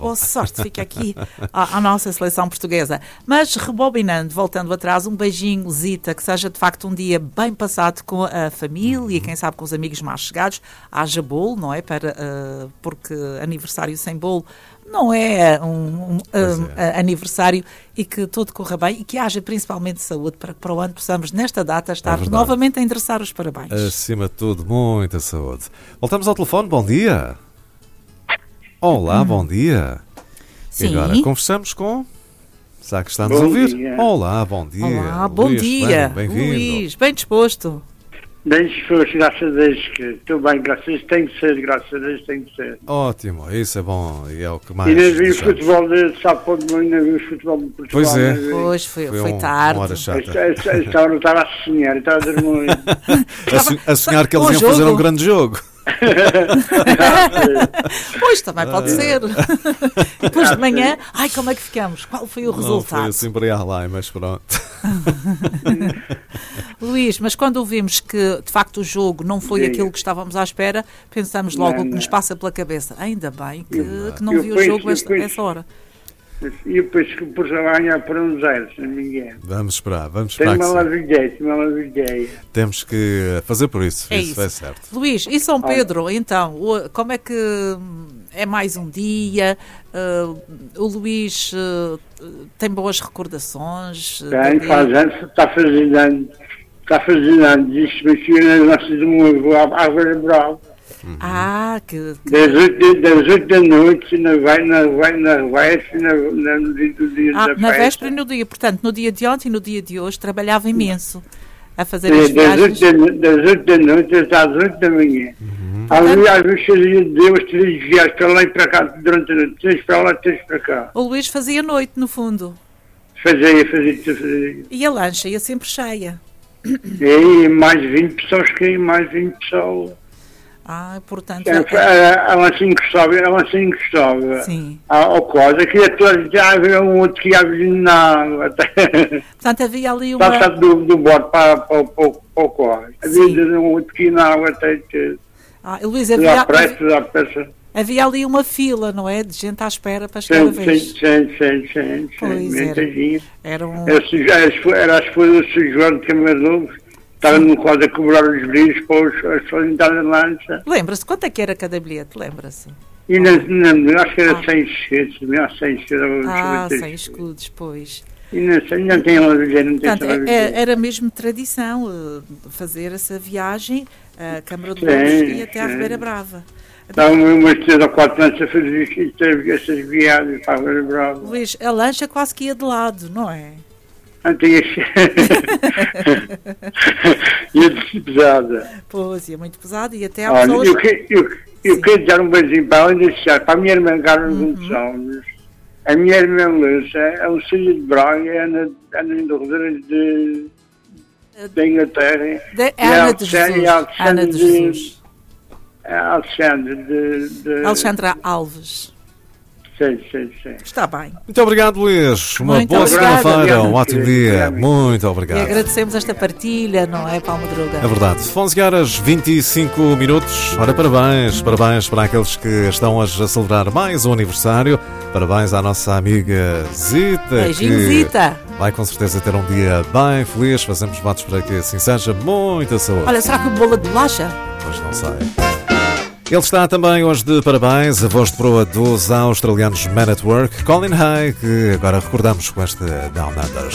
Boa sorte, fica aqui à nossa seleção portuguesa. Mas rebobinando, voltando atrás, um beijinho, Zita, que seja de facto um dia bem passado com a família e quem sabe com os amigos mais chegados. Haja bolo, não é? Porque aniversário sem bolo não é aniversário, e que tudo corra bem e que haja principalmente saúde para que para o ano possamos, nesta data, estar novamente a endereçar os parabéns. Acima de tudo, muita saúde. Voltamos ao telefone, bom dia. Olá, bom dia. Sim. E agora conversamos com... Será que está-nos a ouvir? Dia. Olá, bom dia. Olá, bom Luís, dia. Bem-vindo. Luís, bem disposto. Bem disposto, graças a Deus, que estou bem, graças a Deus, tem que ser, graças a Deus, tem que ser. Ótimo, isso é bom e é o que mais E ainda vi o desejamos. futebol de sábado de manhã, ainda vi o futebol de Portugal. Pois é. Pois, foi tarde. Uma hora chata. Esta hora estava a sonhar, estava a dormir. A sonhar que eles Bom iam fazer jogo. um grande jogo. Pois, também pode ser. Depois de manhã, como é que ficamos? Qual foi o Não resultado? foi assim para ir lá, mas pronto. Luís, mas quando ouvimos que de facto o jogo não foi Sim. aquilo que estávamos à espera, pensamos logo o que nos passa pela cabeça. Ainda bem que não viu o jogo essa hora. E depois que o Portugal vai ganhar por 1-0, se não me engano. Vamos esperar Tem que uma sim. lavidez. Temos que fazer por isso. É isso isso. é certo. Luís, e São Pedro, então, como é que é mais um dia? O Luís tem boas recordações? Tem, faz anos, está fazendo anos, isto mexeu nas nossas de um avô, à Vera Brava. Que Das 8 da noite, no dia da na festa. véspera e no dia. Portanto, no dia de ontem e no dia de hoje trabalhava imenso a fazer É, as viagens. das 8 da noite até às 8 da manhã. Às vezes fazia Deus 3 viagens para lá e para cá durante a noite. 3 para lá, 3 para cá. O Luís fazia noite, no fundo. Fazia. E a lancha ia sempre cheia. E aí, mais 20 pessoas que aí, mais 20 pessoas. Portanto... Ela se encostava Sim. ao coisa, que já havia um outro que ia vir na água, até Portanto, havia ali uma... passado do bordo para o coisa. Havia um outro que ia na água até que... Luís, Dá pressa. havia ali uma fila, não é? De gente à espera para chegar a vez. Sim. Pois Muita gente. Era um... Era as folhas do Sr. João de Camarouros. Estava no quadro a cobrar os brilhos para as pessoas entrarem na lancha. Lembra-se? Quanto é que era cada bilhete? Lembra-se? E não, acho que era 100 escudos. 100 escudos, pois. E não tem lá não tem Portanto, lá era mesmo tradição fazer essa viagem a Câmara de Louros e até à Ribeira Brava. Estava umas 3 ou 4 anos a fazer essas viagens para a Ribeira Brava. Luís, a lancha quase que ia de lado, não é? Ia de pesada. Pois, ia muito pesado e até há Olha, pessoas... eu quero dar um beijinho para ela e deixar para a minha irmã Carlos Gonçalves. A minha irmã Lúcia é um filho de Braga, anda em Rodeiras da Inglaterra. Ana de Jesus. Alexandra Alves. Sim. Está bem. Muito obrigado, Luís. Uma Muito boa obrigada. segunda-feira, um ótimo dia. Muito E obrigado. agradecemos esta partilha, não é, Paulo Madruga? É verdade. 11h25. Ora, parabéns para aqueles que estão a celebrar mais um aniversário. Parabéns à nossa amiga Zita. Beijinho, que Zita. vai com certeza ter um dia bem feliz. Fazemos votos para que assim seja. Muita saúde. Olha, será que o bolo de bolacha? Pois não sei. Ele está também hoje de parabéns, a voz de proa dos australianos Man at Work, Colin Hay, que agora recordamos com este Down Under.